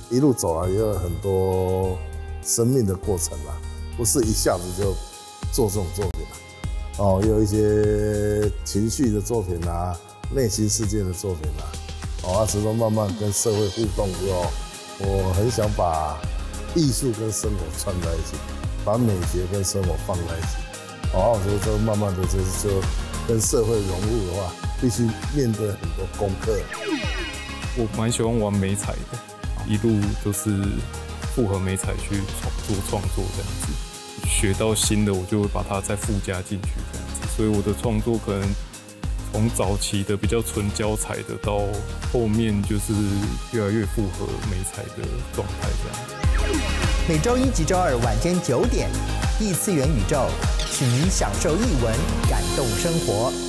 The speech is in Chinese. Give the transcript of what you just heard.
一路走来也有很多生命的过程啦，不是一下子就做这种作品啦。也有一些情绪的作品啊，内心世界的作品啊，始终慢慢跟社会互动之后，我很想把艺术跟生活串在一起，把美学跟生活放在一起。我觉得这慢慢的就跟社会融入的话，必须面对很多功课。 我蛮喜欢玩媒材的，一路都是复合媒材去做创作这样子，学到新的我就会把它再附加进去这样子，所以我的创作可能从早期的比较纯胶彩的，到后面就是越来越符合媒材的状态这样。 每周一及周二晚间9点，异次元宇宙，请您享受艺文，感动生活。